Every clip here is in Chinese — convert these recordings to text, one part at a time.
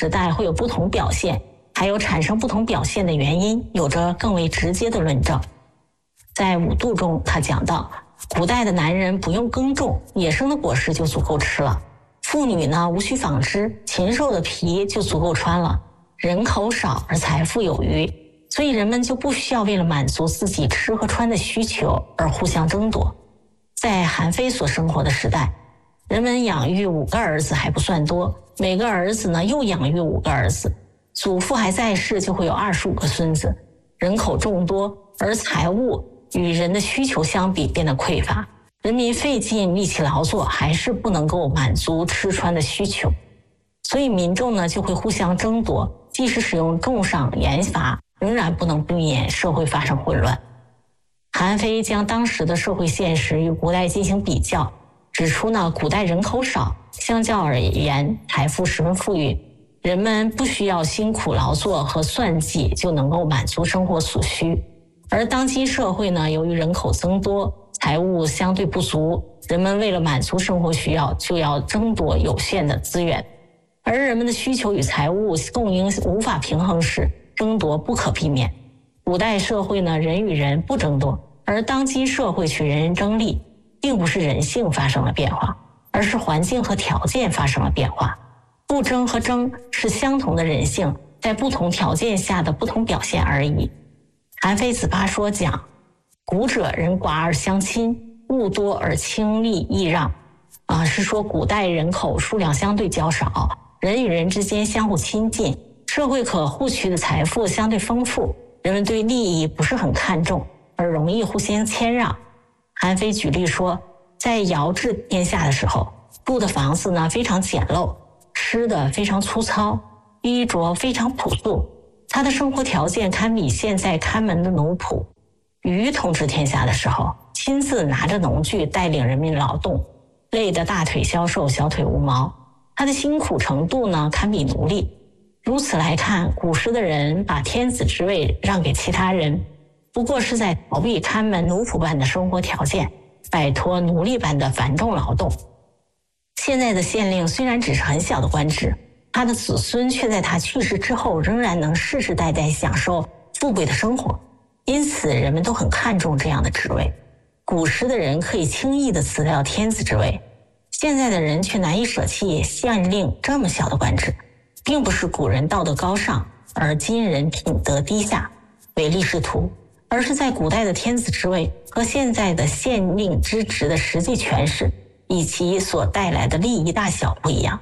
时代会有不同表现，还有产生不同表现的原因，有着更为直接的论证。在五度中，他讲到，古代的男人不用耕种，野生的果实就足够吃了；妇女呢，无需纺织，禽兽的皮就足够穿了。人口少而财富有余，所以人们就不需要为了满足自己吃和穿的需求而互相争夺。在韩非所生活的时代，人们养育5个儿子还不算多，每个儿子呢又养育5个儿子，祖父还在世就会有25个孙子，人口众多，而财物与人的需求相比变得匮乏，人民费尽力气劳作还是不能够满足吃穿的需求，所以民众呢就会互相争夺，即使使用重赏严罚，仍然不能避免社会发生混乱。韩非将当时的社会现实与古代进行比较，指出呢，古代人口少，相较而言财富十分富裕，人们不需要辛苦劳作和算计就能够满足生活所需。而当今社会呢，由于人口增多，财物相对不足，人们为了满足生活需要，就要争夺有限的资源，而人们的需求与财物供应无法平衡时，争夺不可避免。古代社会呢，人与人不争夺，而当今社会却人人争利，并不是人性发生了变化，而是环境和条件发生了变化。不争和争是相同的人性在不同条件下的不同表现而已。韩非子八说讲，古者人寡而相亲，物多而轻利易让，是说古代人口数量相对较少，人与人之间相互亲近，社会可获取的财富相对丰富，人们对利益不是很看重，而容易互相谦让。韩非举例说，在尧治天下的时候，住的房子呢非常简陋，吃的非常粗糙，衣着非常朴素，他的生活条件堪比现在看门的奴仆。禹统治天下的时候，亲自拿着农具带领人民劳动，累得大腿消瘦，小腿无毛，他的辛苦程度呢堪比奴隶。如此来看，古时的人把天子之位让给其他人，不过是在逃避看门奴仆般的生活条件，摆脱奴隶般的繁重劳动。现在的县令虽然只是很小的官职，他的子孙却在他去世之后仍然能世世代代享受富贵的生活，因此人们都很看重这样的职位。古时的人可以轻易地辞掉天子之位，现在的人却难以舍弃县令这么小的官职，并不是古人道德高尚，而今人品德低下，唯利是图，而是在古代的天子之位和现在的县令之职的实际诠释以及所带来的利益大小不一样。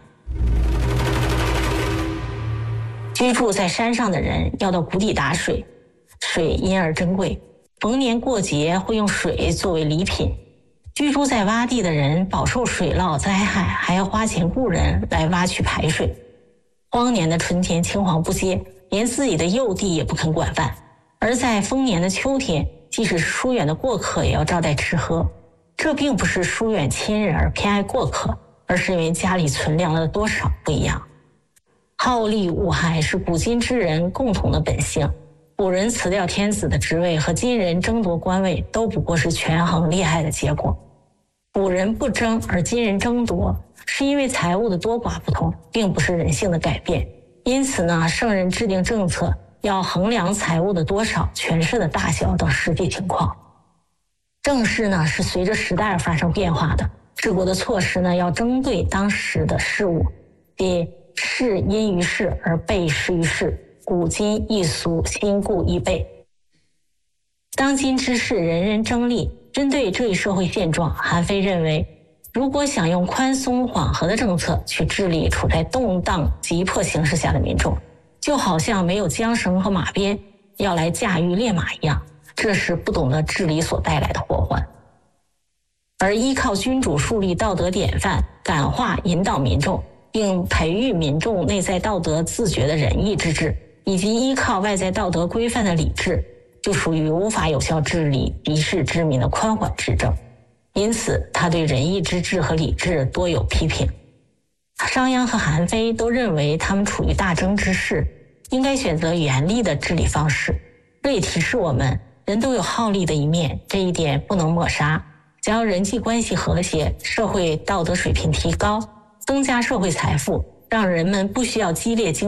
居住在山上的人要到谷底打水，水因而珍贵，逢年过节会用水作为礼品。居住在洼地的人饱受水涝灾害，还要花钱雇人来挖取排水。荒年的春天青黄不接，连自己的幼弟也不肯管饭，而在丰年的秋天，即使是疏远的过客也要招待吃喝。这并不是疏远亲人而偏爱过客，而是因为家里存粮的多少不一样。好利恶害是古今之人共同的本性，古人辞掉天子的职位和今人争夺官位都不过是权衡利害的结果。古人不争而今人争夺，是因为财物的多寡不同，并不是人性的改变。因此呢，圣人制定政策要衡量财物的多少、权势的大小等实际情况。政事呢是随着时代而发生变化的，治国的措施呢要针对当时的事物，即事因于事而备事于事，古今易俗，新故易备。当今之事人人争利，针对这一社会现状，韩非认为，如果想用宽松缓和的政策去治理处在动荡急迫形势下的民众，就好像没有缰绳和马鞭要来驾驭烈马一样，这是不懂得治理所带来的祸患。而依靠君主树立道德典范，感化引导民众，并培育民众内在道德自觉的仁义之治，以及依靠外在道德规范的理智，就属于无法有效治理敌视之民的宽缓之政。因此他对仁义之治和理智多有批评。商鞅和韩非都认为他们处于大争之势，应该选择严厉的治理方式。这也提示我们，人都有好利的一面，这一点不能抹杀。只要人际关系和谐，社会道德水平提高，增加社会财富，让人们不需要激烈竞